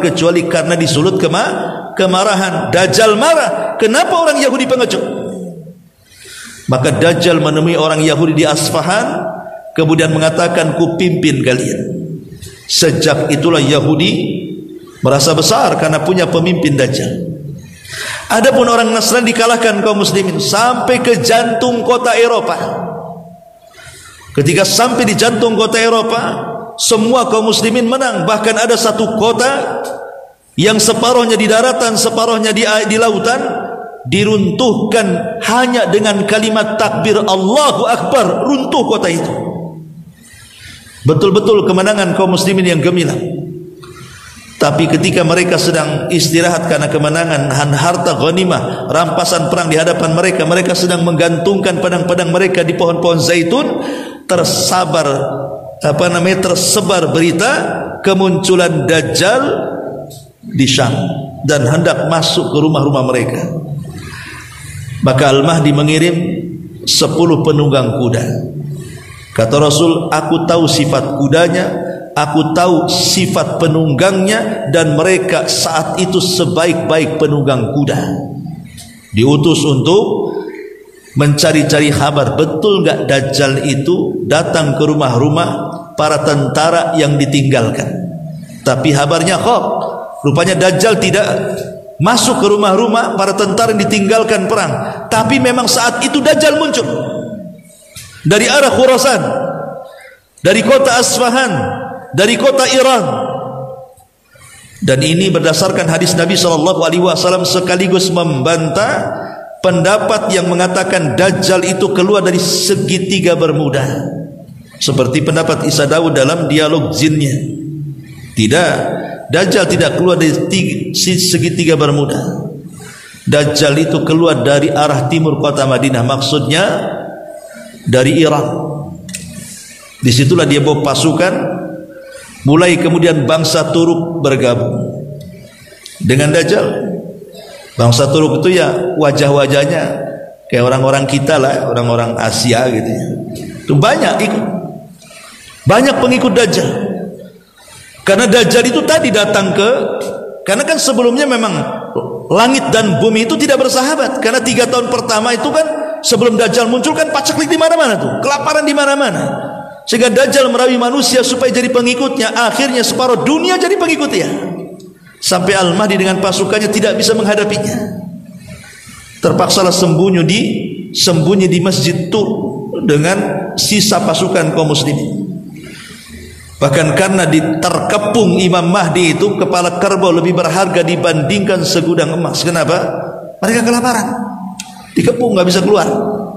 kecuali karena disulut kemarahan. Dajjal marah, kenapa orang Yahudi pengecut? Maka Dajjal menemui orang Yahudi di Asfahan, kemudian mengatakan, ku pimpin kalian. Sejak itulah Yahudi merasa besar karena punya pemimpin Dajjal. Adapun orang Nasrani dikalahkan kaum muslimin sampai ke jantung kota Eropa. Ketika sampai di jantung kota Eropa, semua kaum muslimin menang. Bahkan ada satu kota yang separuhnya di daratan, separuhnya di lautan, diruntuhkan hanya dengan kalimat takbir Allahu Akbar. Runtuh kota itu. Betul-betul kemenangan kaum muslimin yang gemilang. Tapi ketika mereka sedang istirahat karena kemenangan, harta ghanimah, rampasan perang di hadapan mereka, mereka sedang menggantungkan pedang-pedang mereka di pohon-pohon zaitun, tersebar berita kemunculan Dajjal di Syam dan hendak masuk ke rumah-rumah mereka. Maka Al-Mahdi mengirim 10 penunggang kuda. Kata Rasul, aku tahu sifat kudanya, aku tahu sifat penunggangnya, dan mereka saat itu sebaik-baik penunggang kuda. Diutus untuk mencari-cari kabar, betul nggak Dajjal itu datang ke rumah-rumah para tentara yang ditinggalkan. Tapi kabarnya kok, rupanya Dajjal tidak masuk ke rumah-rumah para tentara yang ditinggalkan perang. Tapi memang saat itu Dajjal muncul dari arah Khurasan, dari kota Asfahan, dari kota Iran. Dan ini berdasarkan hadis Nabi SAW sekaligus membantah pendapat yang mengatakan Dajjal itu keluar dari segitiga Bermuda, seperti pendapat Isa Daud dalam dialog jinnya. Tidak, Dajjal tidak keluar dari segitiga Bermuda. Dajjal itu keluar dari arah timur kota Madinah, maksudnya dari Irak. Disitulah dia bawa pasukan. Mulai kemudian bangsa Turuk bergabung dengan Dajjal. Bangsa Turuk itu ya wajah-wajahnya kayak orang-orang kita lah, orang-orang Asia gitu ya. Itu banyak ikut, banyak pengikut Dajjal. Karena Dajjal itu tadi datang karena kan sebelumnya memang langit dan bumi itu tidak bersahabat. Karena 3 tahun pertama itu kan sebelum Dajjal muncul kan paceklik di mana-mana tuh, kelaparan di mana-mana. Sehingga Dajjal merayu manusia supaya jadi pengikutnya. Akhirnya separuh dunia jadi pengikutnya. Sampai Al-Mahdi dengan pasukannya tidak bisa menghadapinya. Terpaksalah sembunyi di Masjid Tur dengan sisa pasukan kaum muslimin. Bahkan karena terkepung Imam Mahdi itu, kepala kerbau lebih berharga dibandingkan segudang emas. Kenapa? Mereka kelaparan, dikepung, nggak bisa keluar.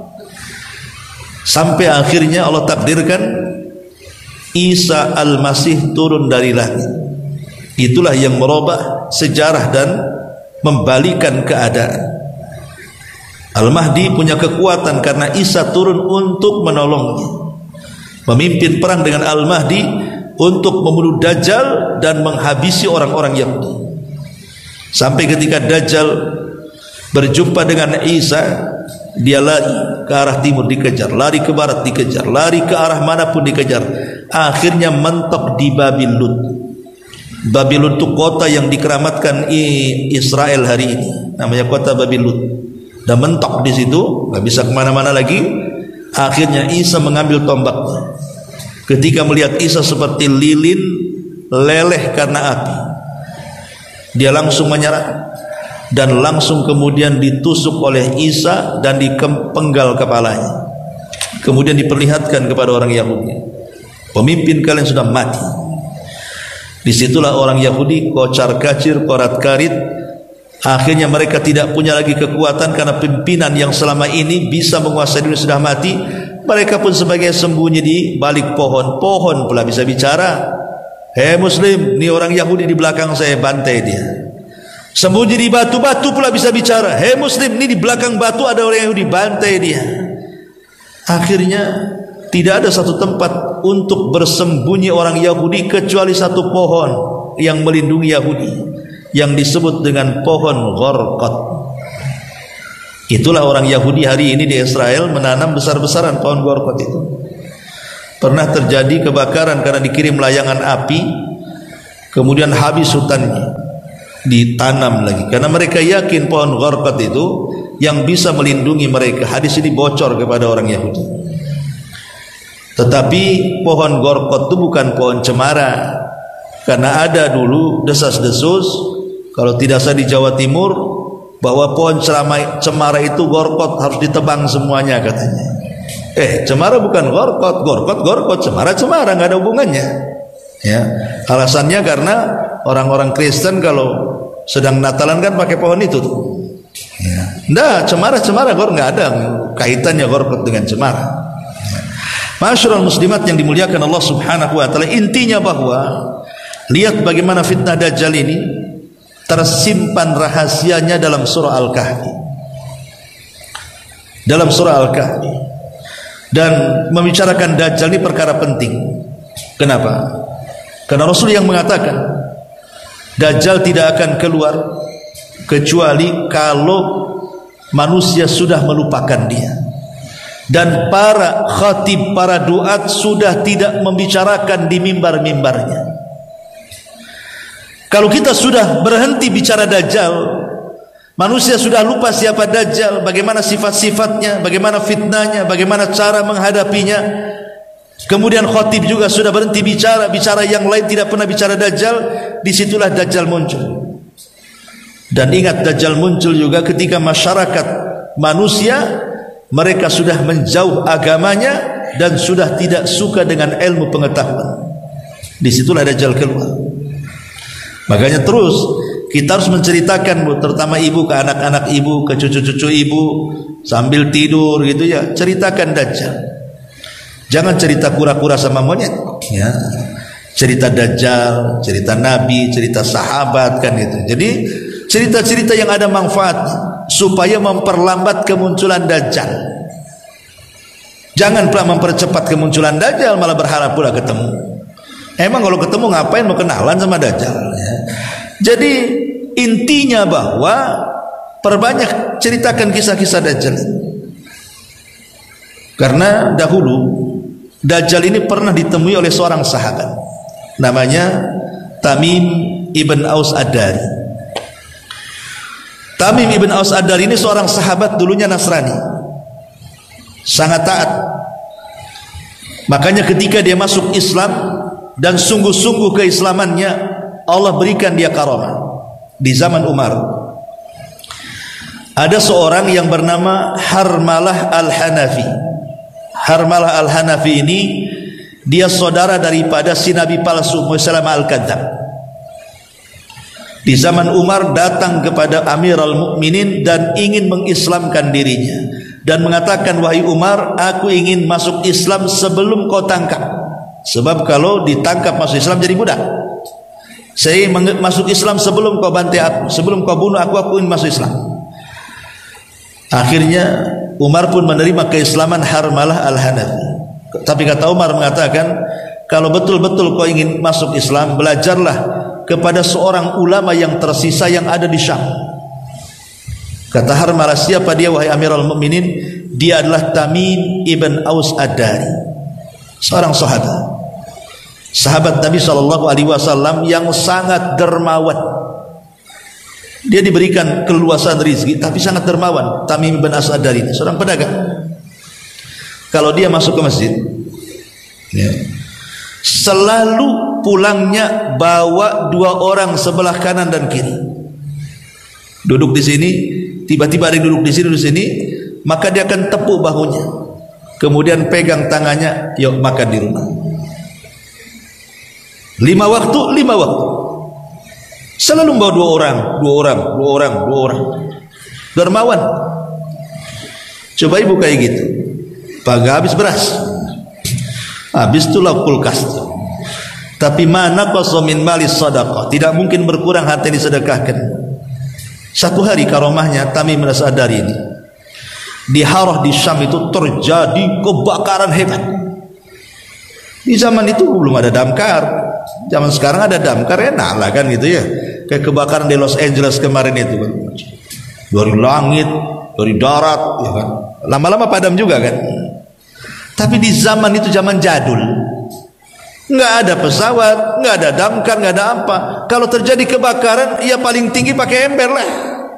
Sampai akhirnya Allah takdirkan Isa Al-Masih turun dari langit. Itulah yang merubah sejarah dan membalikan keadaan. Al-Mahdi punya kekuatan karena Isa turun untuk menolongnya, memimpin perang dengan Al-Mahdi untuk membunuh Dajjal dan menghabisi orang-orang Yahudi. Sampai ketika Dajjal berjumpa dengan Isa, dia lari ke arah timur dikejar, lari ke barat dikejar, lari ke arah manapun dikejar. Akhirnya mentok di Babil Lut. Babil Lut itu kota yang dikeramatkan Israel hari ini, namanya kota Babil Lut. Dan mentok di situ, nggak bisa kemana-mana lagi. Akhirnya Isa mengambil tombaknya. Ketika melihat Isa seperti lilin leleh karena api, dia langsung menyerah. Dan langsung kemudian ditusuk oleh Isa dan dipenggal kepalanya. Kemudian diperlihatkan kepada orang Yahudi, pemimpin kalian sudah mati. Disitulah orang Yahudi kocar kacir, korat karit. Akhirnya mereka tidak punya lagi kekuatan karena pimpinan yang selama ini bisa menguasai dunia sudah mati. Mereka pun sebagai sembunyi di balik pohon. Pohon pula bisa bicara. Hei Muslim, ini orang Yahudi di belakang saya, bantai dia. Sembunyi di batu-batu pula bisa bicara. Hei Muslim, ini di belakang batu ada orang Yahudi, bantai dia. Akhirnya tidak ada satu tempat untuk bersembunyi orang Yahudi kecuali satu pohon yang melindungi Yahudi, yang disebut dengan pohon Gharqad. Itulah orang Yahudi hari ini di Israel menanam besar-besaran pohon Gharqad itu. Pernah terjadi kebakaran karena dikirim layangan api, kemudian habis hutannya. ditanam lagi, karena mereka yakin pohon gharqad itu yang bisa melindungi mereka. Hadis ini bocor kepada orang Yahudi. Tetapi pohon gharqad itu bukan pohon cemara, karena ada dulu desas-desus, kalau tidak salah di Jawa Timur, bahwa pohon cemara itu gharqad harus ditebang semuanya katanya. Cemara bukan gharqad, gharqad, cemara, nggak ada hubungannya. Ya, alasannya karena orang-orang Kristen kalau sedang Natalan kan pakai pohon itu tuh. Ya. Nggak, cemara nggak ada kaitannya gharqad dengan cemara. Ya. Ma'asyiral muslimat yang dimuliakan Allah Subhanahu wa taala, intinya bahwa lihat bagaimana fitnah Dajjal ini tersimpan rahasianya dalam surah Al-Kahfi. Dalam surah Al-Kahfi. Dan membicarakan Dajjal ini perkara penting. Kenapa? Karena Rasul yang mengatakan Dajjal tidak akan keluar kecuali kalau manusia sudah melupakan dia, dan para khatib, para duat sudah tidak membicarakan di mimbar-mimbarnya. Kalau kita sudah berhenti bicara Dajjal, manusia sudah lupa siapa Dajjal, bagaimana sifat-sifatnya, bagaimana fitnahnya, bagaimana cara menghadapinya. Kemudian khatib juga sudah berhenti bicara yang lain tidak pernah bicara Dajjal. Disitulah Dajjal muncul. Dan ingat, Dajjal muncul juga ketika masyarakat manusia mereka sudah menjauh agamanya dan sudah tidak suka dengan ilmu pengetahuan. Disitulah Dajjal keluar. Makanya terus kita harus menceritakan, terutama ibu ke anak-anak ibu, ke cucu-cucu ibu, sambil tidur gitu ya, ceritakan Dajjal. Jangan cerita kura-kura sama monyet, ya. Cerita Dajjal, cerita Nabi, cerita sahabat kan gitu. Jadi cerita-cerita yang ada manfaat supaya memperlambat kemunculan Dajjal. Jangan pula mempercepat kemunculan Dajjal, malah berharap pula ketemu. Emang kalau ketemu ngapain mau kenalan sama Dajjal, ya. Jadi intinya bahwa perbanyak ceritakan kisah-kisah Dajjal. Karena dahulu Dajjal ini pernah ditemui oleh seorang sahabat, namanya Tamim ibn Aus Ad-Dari. Tamim ibn Aus Ad-Dari ini seorang sahabat, dulunya Nasrani, sangat taat. Makanya ketika dia masuk Islam dan sungguh-sungguh keislamannya, Allah berikan dia karamah. Di zaman Umar ada seorang yang bernama Harmalah Al-Hanafi. Harmalah Al-Hanafi ini dia saudara daripada si Nabi palsu Musailama Al-Kadzab. Di zaman Umar datang kepada Amirul Mukminin dan ingin mengislamkan dirinya dan mengatakan, wahai Umar, aku ingin masuk Islam sebelum kau tangkap. Sebab kalau ditangkap masuk Islam jadi budak. Saya masuk Islam sebelum kau bantai aku, sebelum kau bunuh aku ingin masuk Islam. Akhirnya Umar pun menerima keislaman Harmalah Al-Hanafi. Tapi kata Umar mengatakan, kalau betul-betul kau ingin masuk Islam, belajarlah kepada seorang ulama yang tersisa yang ada di Syam. Kata Harmalah, siapa dia wahai Amirul Mukminin? Dia adalah Tamim ibn Aus Ad-Dari, seorang sahabat Nabi SAW yang sangat dermawan. Dia diberikan keluasan rizki, tapi sangat dermawan. Tamim bin Aus Ad-Dari ini seorang pedagang. Kalau dia masuk ke masjid, ya, selalu pulangnya bawa dua orang sebelah kanan dan kiri. Duduk di sini, tiba-tiba ada yang duduk di sini, maka dia akan tepuk bahunya, kemudian pegang tangannya, yuk makan di rumah. 5 waktu. Selalu membawa dua orang. Dermawan. Coba ibu kayak gitu, pagi habis beras, habis itulah kulkas. Tapi mana qasamin malis sadaqah, tidak mungkin berkurang harta yang disedekahkan. Satu hari karomahnya Tamim bin Aus Ad-Dari ini di Harah di Syam itu terjadi kebakaran hebat. Di zaman itu belum ada damkar. Zaman sekarang ada damkar, enak lah kan gitu ya. Kayak kebakaran di Los Angeles kemarin itu kan. Dari langit, dari darat, ya kan. Lama-lama padam juga kan. Tapi di zaman itu zaman jadul. Nggak ada pesawat, nggak ada damkar, nggak ada apa. Kalau terjadi kebakaran, ya paling tinggi pakai ember lah.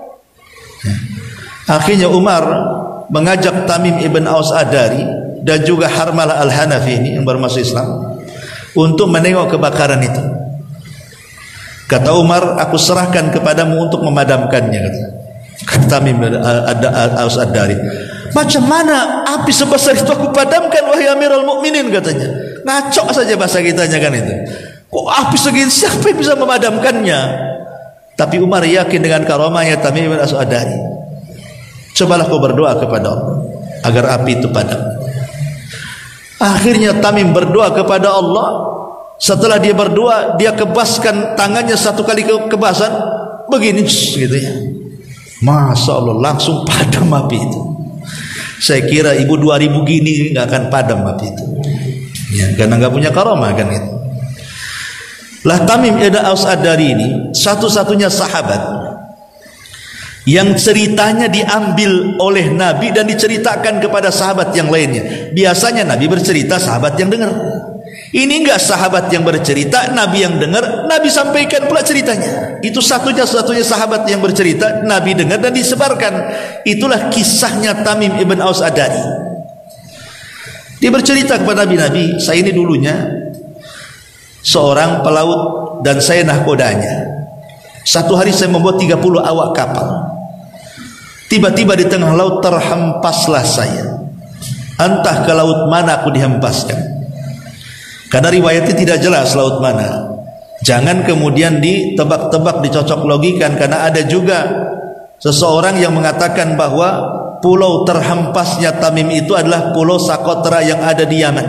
Akhirnya Umar mengajak Tamim ibn Aus Ad-Dari dan juga Harmalah al-Hanafi ini yang baru masuk Islam untuk menengok kebakaran itu. Kata Umar, aku serahkan kepadamu untuk memadamkannya. Kata Tamim Aus Ad-Dari, macam mana api sebesar itu aku padamkan wahai Amirul Mukminin, katanya. Ngacok saja bahasa kitanya kan itu. Kok api segini, siapa yang bisa memadamkannya? Tapi Umar yakin dengan karamahnya Tamim bin Aus Ad-Dari. Cobalah kau berdoa kepada Allah agar api itu padam. Akhirnya Tamim berdoa kepada Allah. Setelah dia berdoa, dia kebaskan tangannya satu kali kebasan begini gitu ya. Masya Allah, langsung padam api itu. Saya kira ibu 2000 gini nggak akan padam api itu ya, karena nggak punya karamah kan itu. Lah Tamim ibn Aus Ad-Dari ini satu-satunya sahabat yang ceritanya diambil oleh Nabi dan diceritakan kepada sahabat yang lainnya. Biasanya Nabi bercerita, sahabat yang dengar. Ini enggak sahabat yang bercerita, Nabi yang dengar, Nabi sampaikan pula ceritanya. Itu satunya-satunya sahabat yang bercerita, Nabi dengar dan disebarkan. Itulah kisahnya Tamim ibn Aus Ad-Dari. Dia bercerita kepada Nabi, saya ini dulunya seorang pelaut dan saya nahkodanya. Satu hari saya membuat 30 awak kapal. Tiba-tiba di tengah laut terhempaslah saya. Entah ke laut mana aku dihempaskan. Karena riwayatnya tidak jelas laut mana. Jangan kemudian ditebak-tebak, dicocok logikan, karena ada juga seseorang yang mengatakan bahwa pulau terhempasnya Tamim itu adalah pulau Sakotra yang ada di Yaman.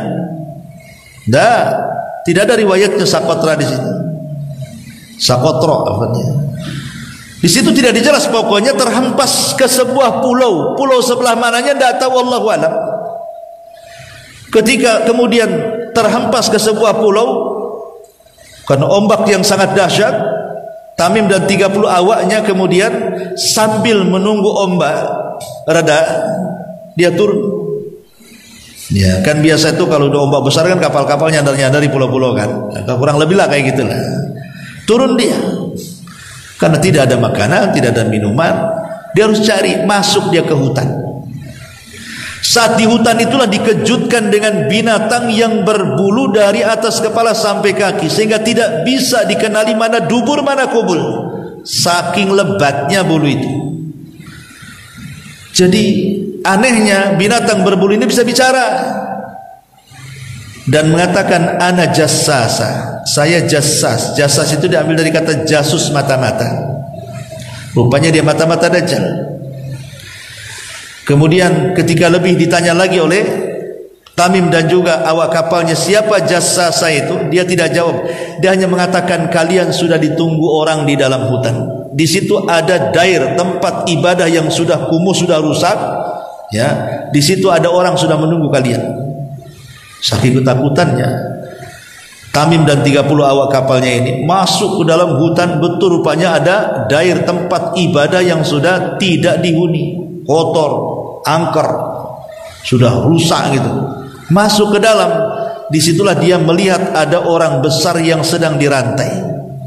Tidak ada riwayatnya Sakotra di situ. Sakotro apanya? Di situ tidak dijelas, pokoknya terhempas ke sebuah pulau. Pulau sebelah mananya tidak tahu, wallahu alam. Ketika kemudian terhempas ke sebuah pulau karena ombak yang sangat dahsyat, Tamim dan 30 awaknya kemudian sambil menunggu ombak reda, dia turun. Ya, kan biasa itu kalau udah ombak besar kan kapal-kapal nyandar-nyandar di pulau-pulau kan. Kurang lebih lah kayak gitulah. Turun dia. Karena tidak ada makanan, tidak ada minuman, dia harus cari, masuk dia ke hutan. Saat di hutan itulah dikejutkan dengan binatang yang berbulu dari atas kepala sampai kaki, sehingga tidak bisa dikenali mana dubur mana kubul, saking lebatnya bulu itu. Jadi anehnya binatang berbulu ini bisa bicara dan mengatakan ana jassasa, saya jassas. Jassas itu diambil dari kata jasus, mata-mata. Rupanya dia mata-mata Dajjal. Kemudian ketika lebih ditanya lagi oleh Tamim dan juga awak kapalnya, siapa jassasa itu? Dia tidak jawab. Dia hanya mengatakan, kalian sudah ditunggu orang di dalam hutan. Di situ ada dair, tempat ibadah yang sudah kumuh, sudah rusak. Ya, di situ ada orang sudah menunggu kalian. Saking ketakutannya, Tamim dan 30 awak kapalnya ini masuk ke dalam hutan. Betul, rupanya ada dair, tempat ibadah yang sudah tidak dihuni, kotor, angker, sudah rusak gitu. Masuk ke dalam, disitulah dia melihat ada orang besar yang sedang dirantai.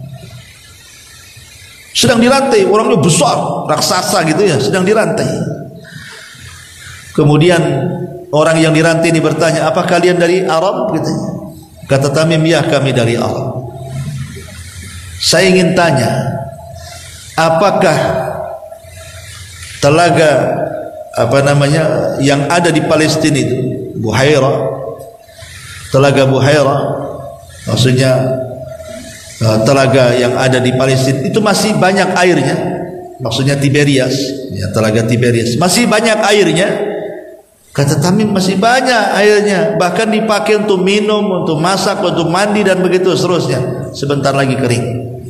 Sedang dirantai, orangnya besar, raksasa gitu ya, sedang dirantai. Kemudian orang yang dirantai ini bertanya, apa kalian dari Arab? Katanya. Kata Tamim, ya kami dari Arab. Saya ingin tanya, apakah telaga yang ada di Palestina itu, Buhaira, telaga Buhaira, maksudnya telaga yang ada di Palestina itu masih banyak airnya, maksudnya Tiberias, ya, telaga Tiberias masih banyak airnya. Kata Tamim, masih banyak airnya, bahkan dipakai untuk minum, untuk masak, untuk mandi dan begitu seterusnya. Sebentar lagi kering.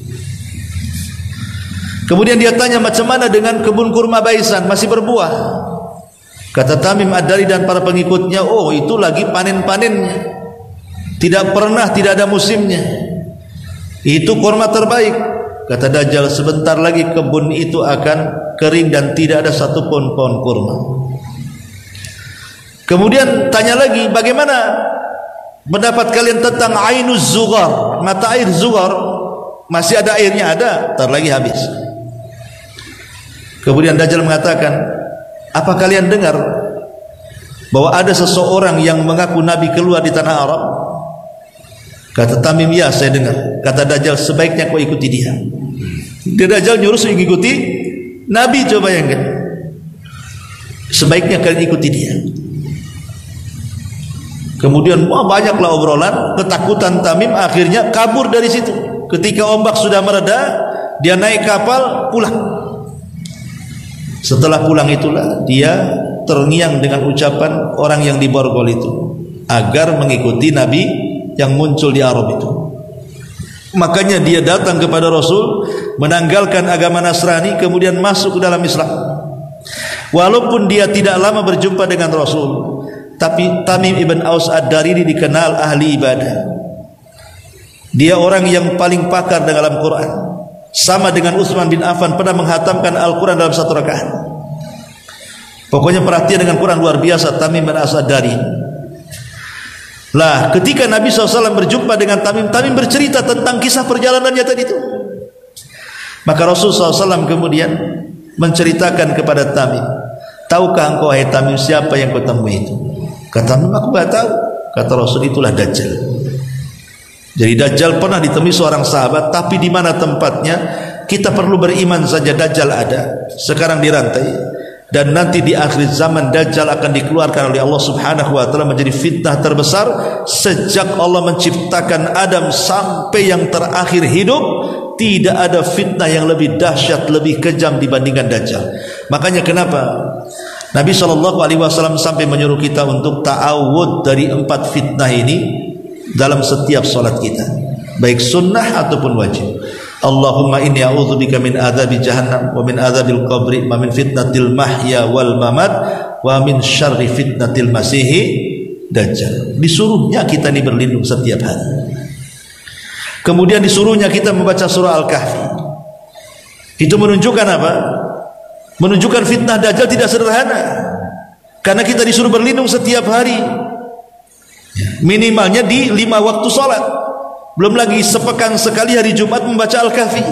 Kemudian dia tanya, macam mana dengan kebun kurma Baisan, masih berbuah? Kata Tamim Ad-Dari dan para pengikutnya, oh itu lagi panen-panennya, tidak pernah tidak ada musimnya, itu kurma terbaik. Kata Dajjal, sebentar lagi kebun itu akan kering dan tidak ada satu pohon kurma. Kemudian tanya lagi, bagaimana Pendapat kalian tentang ainuz zughar, mata air zughar, masih ada airnya? Ada, tar lagi habis. Kemudian Dajjal mengatakan, apa kalian dengar bahwa ada seseorang yang mengaku Nabi keluar di tanah Arab? Kata Tamim, ya saya dengar. Kata Dajjal, sebaiknya kau ikuti dia. Dajjal nyuruh mengikuti Nabi, coba yang kan? Sebaiknya kalian ikuti dia. Kemudian banyaklah obrolan, ketakutan Tamim, akhirnya kabur dari situ. Ketika ombak sudah mereda, dia naik kapal pulang. Setelah pulang itulah dia terngiang dengan ucapan orang yang di Borgol itu, agar mengikuti Nabi yang muncul di Arab itu. Makanya dia datang kepada Rasul, menanggalkan agama Nasrani, kemudian masuk ke dalam Islam. Walaupun dia tidak lama berjumpa dengan Rasul, tapi Tamim ibn Aus ad-Dariri dikenal ahli ibadah. Dia orang yang paling pakar dalam Quran. Sama dengan Utsman bin Affan, pernah menghatamkan Al-Quran dalam satu rakaat. Pokoknya perhatian dengan Quran luar biasa Tamim bin Aus ad-Dariri. Lah, ketika Nabi SAW berjumpa dengan Tamim, Tamim bercerita tentang kisah perjalanannya tadi itu. Maka Rasul SAW kemudian menceritakan kepada Tamim, tahukah engkau wahai Tamim siapa yang kau temui itu? Kata Tamim, aku tidak tahu. Kata Rasul, itulah Dajjal. Jadi Dajjal pernah ditemui seorang sahabat, tapi di mana tempatnya kita perlu beriman saja Dajjal ada. Sekarang dirantai. Dan nanti di akhir zaman Dajjal akan dikeluarkan oleh Allah Subhanahu wa ta'ala menjadi fitnah terbesar sejak Allah menciptakan Adam sampai yang terakhir hidup. Tidak ada fitnah yang lebih dahsyat, lebih kejam dibandingkan Dajjal. Makanya kenapa Nabi SAW sampai menyuruh kita untuk ta'awud dari 4 fitnah ini dalam setiap salat kita, baik sunnah ataupun wajib. Allahumma inni a'udzubika min adzabi jahannam wa min adzabil qabri wa min fitnatil mahya wal mamat wa min syarri fitnatil masihi dajjal. Disuruhnya kita ini berlindung setiap hari. Kemudian disuruhnya kita membaca surah Al-Kahfi. Itu menunjukkan apa? Menunjukkan fitnah dajjal tidak sederhana. Karena kita disuruh berlindung setiap hari. Minimalnya di 5 waktu salat. Belum lagi sepekan sekali hari Jumat membaca Al-Kahfi.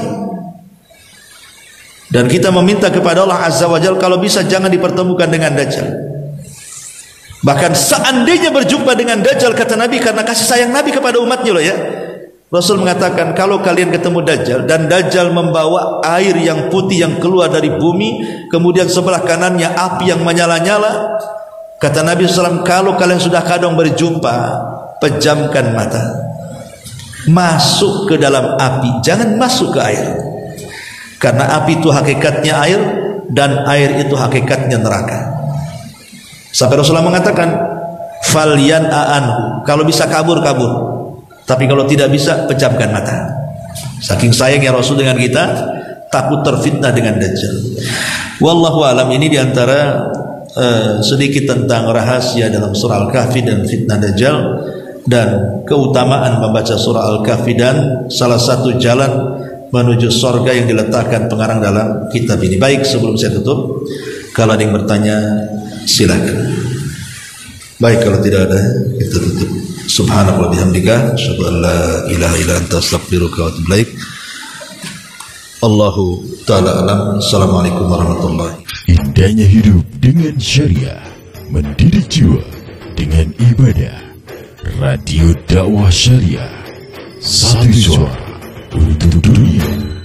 Dan kita meminta kepada Allah Azza wa Jalla kalau bisa jangan dipertemukan dengan Dajjal. Bahkan seandainya berjumpa dengan Dajjal, kata Nabi, karena kasih sayang Nabi kepada umatnya loh ya, Rasul mengatakan kalau kalian ketemu Dajjal dan Dajjal membawa air yang putih yang keluar dari bumi, kemudian sebelah kanannya api yang menyala-nyala, kata Nabi SAW, kalau kalian sudah kadang berjumpa, pejamkan mata, masuk ke dalam api, jangan masuk ke air. Karena api itu hakikatnya air dan air itu hakikatnya neraka. Sampai Rasulullah mengatakan, "Falyan aanhu." Kalau bisa kabur, tapi kalau tidak bisa, pejamkan mata. Saking sayangnya Rasul dengan kita, takut terfitnah dengan Dajjal. Wallahu alam, ini diantara sedikit tentang rahasia dalam surah Al-Kahfi dan fitnah Dajjal dan keutamaan membaca surah Al-Kahfi dan salah satu jalan menuju surga yang diletakkan pengarang dalam kitab ini. Baik, sebelum saya tutup, kalau ada yang bertanya silakan. Baik, kalau tidak ada kita tutup. Subhanallah bihamdika, asyhadu an la ilaha illa anta, astaghfiruka wa atubu ilaik. Allahu ta'ala alam. Assalamualaikum warahmatullahi. Indahnya hidup dengan syariah, mendidik jiwa dengan ibadah. Radio Dakwah Syariah, satu suara untuk dunia.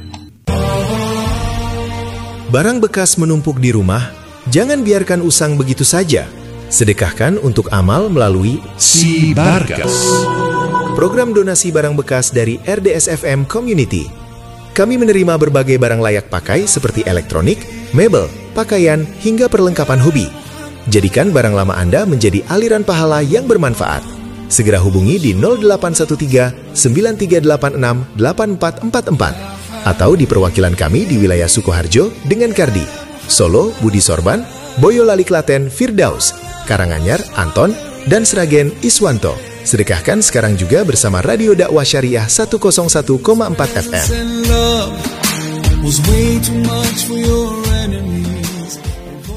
Barang bekas menumpuk di rumah, jangan biarkan usang begitu saja. Sedekahkan untuk amal melalui Si Barkas. program donasi barang bekas dari RDSFM Community. Kami menerima berbagai barang layak pakai seperti elektronik, mebel, pakaian, hingga perlengkapan hobi. Jadikan barang lama Anda menjadi aliran pahala yang bermanfaat. Segera hubungi di 0813 9386 8444 atau di perwakilan kami di wilayah Sukoharjo dengan Kardi, Solo Budi Sorban, Boyolali Klaten Firdaus, Karanganyar Anton, dan Sragen Iswanto. Sedekahkan sekarang juga bersama Radio Dakwah Syariah 101,4 FM.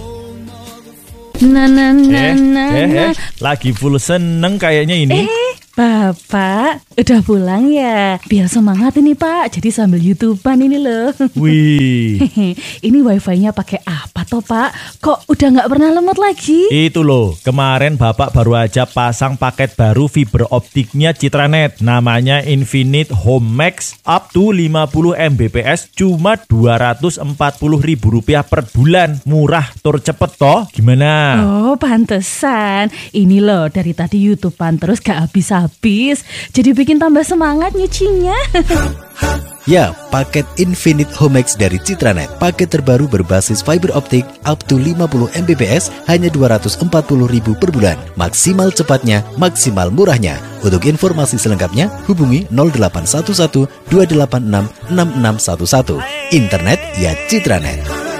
Lagi full seneng kayaknya ini. Bapak, udah pulang ya? Biar semangat ini Pak, jadi sambil YouTubean ini loh. Wih. Ini wifi-nya pakai apa toh Pak? Kok udah nggak pernah lemot lagi? Itu loh, kemarin Bapak baru aja pasang paket baru fiber optiknya Citranet. Namanya Infinite Home Max up to 50 Mbps cuma Rp240.000 per bulan. Murah, tur cepet toh. Gimana? Oh, pantesan. Ini loh, dari tadi YouTubean terus gak habis-habis. Jadi bikin tambah semangat nyucinya. Ya, paket Infinite Home Max dari Citranet. Paket terbaru berbasis fiber optik up to 50 Mbps hanya Rp240.000 per bulan. Maksimal cepatnya, maksimal murahnya. Untuk informasi selengkapnya, hubungi 0811 286 6611. Internet ya Citranet.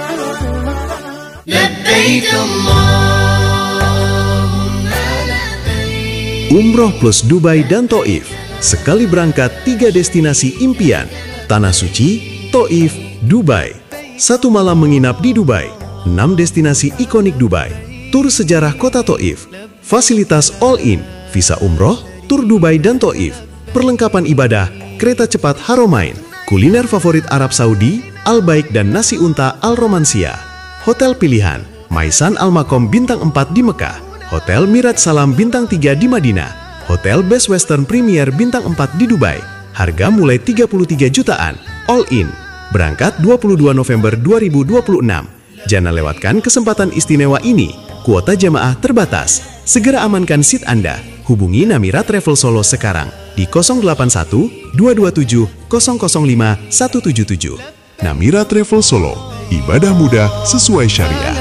Umroh plus Dubai dan Taif. Sekali berangkat 3 destinasi impian. Tanah Suci, Taif, Dubai. 1 malam menginap di Dubai. 6 destinasi ikonik Dubai. Tur sejarah kota Taif. Fasilitas all-in, visa umroh, tur Dubai dan Taif. Perlengkapan ibadah, kereta cepat Haramain. Kuliner favorit Arab Saudi, Al-Baik dan nasi unta Al-Romansia. Hotel pilihan, Maisan Al-Makom Bintang 4 di Mekah. Hotel Mirat Salam Bintang 3 di Madinah. Hotel Best Western Premier Bintang 4 di Dubai. Harga mulai 33 jutaan, all in. Berangkat 22 November 2026. Jangan lewatkan kesempatan istimewa ini. Kuota jamaah terbatas. Segera amankan seat Anda. Hubungi Namira Travel Solo sekarang di 081 227 005 177. Namira Travel Solo, ibadah mudah sesuai syariah.